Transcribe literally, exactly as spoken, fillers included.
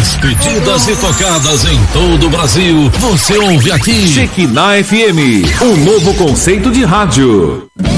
mais pedidas e tocadas em todo o Brasil, você ouve aqui. Shekinah F M, um novo conceito de rádio.